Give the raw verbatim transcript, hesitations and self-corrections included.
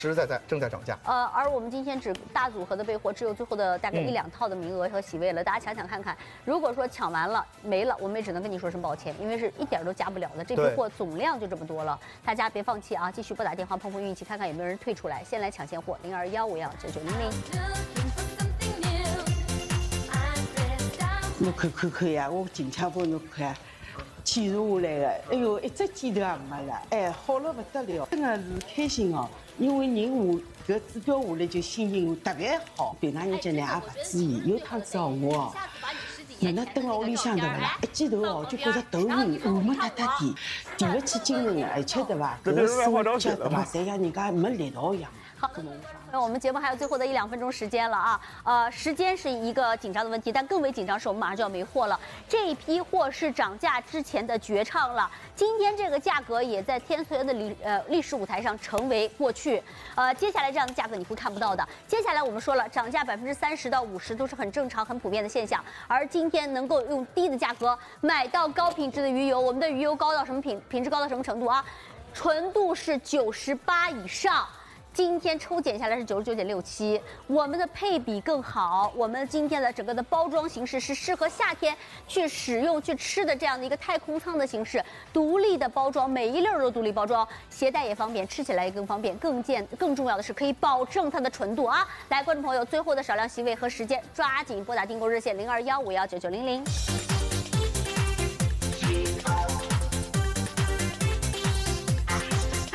实实在在正在涨价。 呃，而我们今天只大组合的备货只有最后的大概一两套的名额和席位了，大家想想看看，如果说抢完了没了，我们也只能跟你说声抱歉，因为是一点都加不了的，这批货总量就这么多了，大家别放弃啊，继续拨打电话碰碰运气，看看有没有人退出来，先来抢现货，零二幺五幺九九零零。 侬看看看呀，我近腔帮侬看。 记录下来的，哎呦，一只记头也没了，哎，好了不得了，真的是开心哦。因为人下搿指标下来就心情特别好。平常日节呢也勿注意，有趟子哦我哦，哪能蹲辣屋里向对勿啦？一记头哦就觉着头晕，下没搭搭地，提不起精神，而且对伐？搿手脚对伐？侪像人家没力道一样。 好，那我们节目还有最后的一两分钟时间了啊，呃，时间是一个紧张的问题，但更为紧张是我们马上就要没货了。这一批货是涨价之前的绝唱了，今天这个价格也在天随的历呃历史舞台上成为过去。呃，接下来这样的价格你会看不到的。接下来我们说了，涨价百分之三十到五十都是很正常、很普遍的现象，而今天能够用低的价格买到高品质的鱼油，我们的鱼油高到什么品品质高到什么程度啊？纯度是九十八以上。 今天抽检下来是九十九点六七，我们的配比更好，我们今天的整个的包装形式是适合夏天去使用、去吃的这样的一个太空舱的形式，独立的包装，每一粒都独立包装，携带也方便，吃起来也更方便，更健，更重要的是可以保证它的纯度啊！来，观众朋友，最后的少量席位和时间，抓紧拨打订购热线零二幺五幺九九零零。